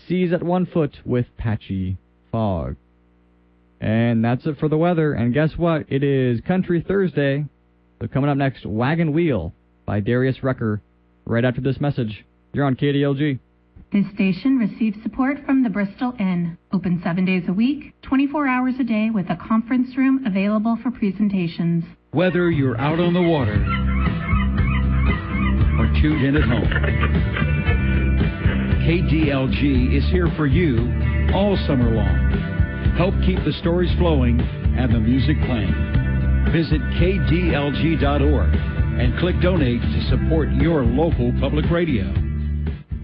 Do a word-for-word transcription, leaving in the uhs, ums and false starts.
Seas at one foot with patchy fog. And that's it for the weather. And guess what? It is Country Thursday. So coming up next, Wagon Wheel by Darius Rucker. Right after this message, you're on K D L G. This station receives support from the Bristol Inn. Open seven days a week, twenty-four hours a day with a conference room available for presentations. Whether you're out on the water or tuned in at home, K D L G is here for you all summer long. Help keep the stories flowing and the music playing. Visit K D L G dot org and click Donate to support your local public radio.